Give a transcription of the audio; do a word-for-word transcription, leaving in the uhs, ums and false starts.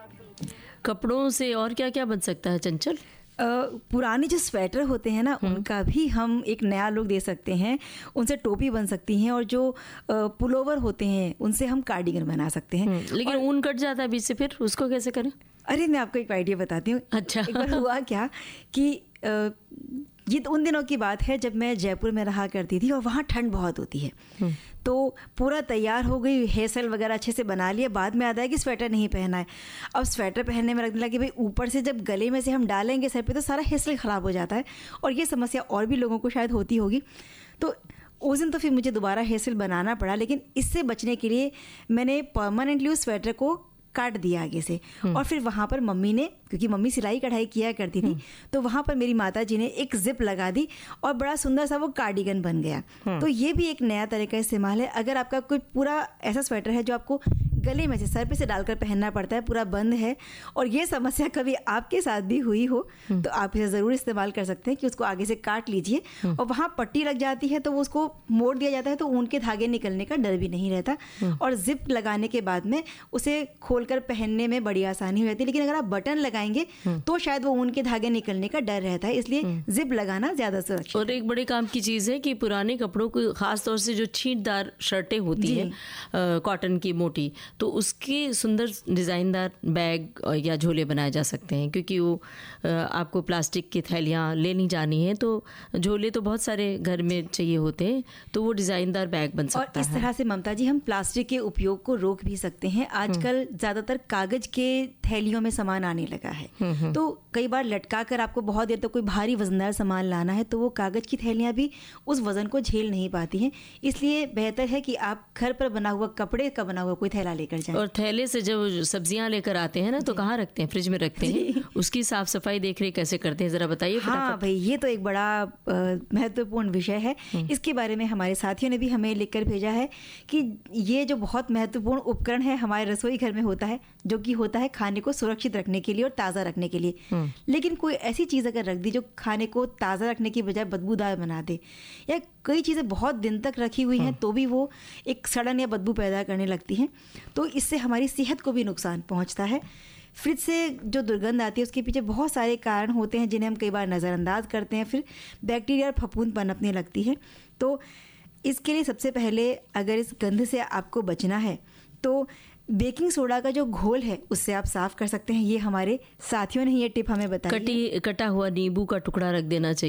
कपड़ों से और क्या क्या बन सकता है चंचल? अ, पुराने जो स्वेटर होते हैं ना, उनका भी हम एक नया लुक दे सकते हैं। उनसे टोपी बन सकती हैं, और जो पुलोवर होते हैं उनसे हम कार्डिगन बना सकते हैं। लेकिन और, ऊन कट जाता है बीच से, फिर उसको कैसे करें? अरे मैं आपको एक आइडिया बताती हूँ। अच्छा। एक बार हुआ क्या कि आ, ये तो उन दिनों की बात है जब मैं जयपुर में रहा करती थी, और वहाँ ठंड बहुत होती है। तो पूरा तैयार हो गई, हेयर स्टाइल वगैरह अच्छे से बना लिया, बाद में आता है कि स्वेटर नहीं पहना है। अब स्वेटर पहनने में लगने लगा कि भाई ऊपर से जब गले में से हम डालेंगे सर पे तो सारा हेयर स्टाइल ख़राब हो जाता है, और ये समस्या और भी लोगों को शायद होती होगी। तो उस दिन तो फिर मुझे दोबारा हेयर स्टाइल बनाना पड़ा, लेकिन इससे बचने के लिए मैंने परमानेंटली उस स्वेटर को काट दिया आगे से। और फिर वहाँ पर मम्मी ने, क्योंकि मम्मी सिलाई कढ़ाई किया करती थी, तो वहाँ पर मेरी माता जी ने एक जिप लगा दी और बड़ा सुंदर सा वो कार्डिगन बन गया। तो ये भी एक नया तरीका इस्तेमाल है। अगर आपका कोई पूरा ऐसा स्वेटर है जो आपको गले में से सर पे से डालकर पहनना पड़ता है, पूरा बंद है, और ये समस्या कभी आपके साथ भी हुई हो, तो आप इसे ज़रूर इस्तेमाल कर सकते हैं कि उसको आगे से काट लीजिए, और वहाँ पट्टी लग जाती है तो वो उसको मोड़ दिया जाता है, तो ऊन के धागे निकलने का डर भी नहीं रहता। और जिप लगाने के बाद में उसे खोलकर पहनने में बड़ी आसानी हो जाती है। लेकिन अगर आप बटन लगाएंगे तो शायद वो ऊन के धागे निकलने का डर रहता है, इसलिए जिप लगाना ज़्यादा सुरक्षित। और एक बड़े काम की चीज़ है कि पुराने कपड़ों को, खास तौर से जो छींटदार शर्टें होती हैं कॉटन की मोटी, तो उसके सुंदर डिज़ाइनदार बैग या झोले बनाए जा सकते हैं, क्योंकि वो आपको प्लास्टिक की थैलियाँ लेनी जानी है, तो झोले तो बहुत सारे घर में चाहिए होते हैं, तो वो डिज़ाइनदार बैग बन सकता है। और इस तरह से ममता जी हम प्लास्टिक के उपयोग को रोक भी सकते हैं। आजकल ज़्यादातर कागज के थैलियों में सामान आने लगा है, तो कई बार लटका कर आपको बहुत देर तक तो कोई भारी वजनदार सामान लाना है, तो वो कागज की थैलियाँ भी उस वजन को झेल नहीं पाती हैं। इसलिए बेहतर है कि आप घर पर बना हुआ, कपड़े का बना हुआ कोई थैला लेकर जाएं। और थैले से जब सब्जियां लेकर आते हैं ना, तो कहाँ रखते हैं? फ्रिज में रखते हैं। उसकी साफ सफाई देख रेख कैसे करते हैं, जरा बताइए। हाँ भाई, ये तो एक बड़ा महत्वपूर्ण विषय है। इसके बारे में हमारे साथियों ने भी हमें लिखकर भेजा है कि ये जो बहुत महत्वपूर्ण उपकरण है हमारे रसोई घर में होता है, जो कि होता है खाने को सुरक्षित रखने के लिए और ताज़ा रखने के लिए। लेकिन कोई ऐसी चीज़ अगर रख दी जो खाने को ताज़ा रखने की बजाय बदबूदार बना दे, या कई चीज़ें बहुत दिन तक रखी हुई हैं तो भी वो एक सड़न या बदबू पैदा करने लगती हैं, तो इससे हमारी सेहत को भी नुकसान पहुंचता है। फ्रिज से जो दुर्गंध आती है उसके पीछे बहुत सारे कारण होते हैं जिन्हें हम कई बार नज़रअंदाज करते हैं, फिर बैक्टीरिया और फफूंद पनपने लगती है। तो इसके लिए सबसे पहले अगर इस गंध से आपको बचना है तो बेकिंग सोडा का जो घोल है उससे आप साफ कर सकते हैं। ये हमारे साथियों ने ये टिप हमें बताई। कटी कटा हुआ नींबू का टुकड़ा रख देना चाहिए।